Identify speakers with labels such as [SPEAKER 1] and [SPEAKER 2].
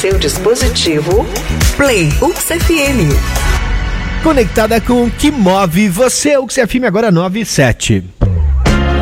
[SPEAKER 1] seu dispositivo, Play UX FM.
[SPEAKER 2] Conectada com o que move você, UX FM agora 9:07.